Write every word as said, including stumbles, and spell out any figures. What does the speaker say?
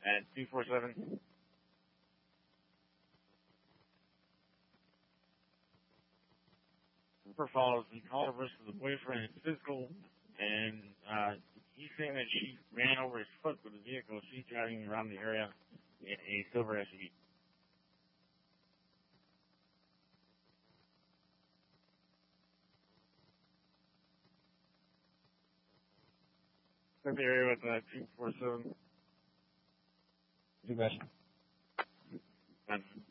at two four seven. Follows the caller versus the boyfriend is physical, and uh, he's saying that she ran over his foot with the vehicle. She's driving around the area in a silver S U V. The area with uh, two four seven. Do best.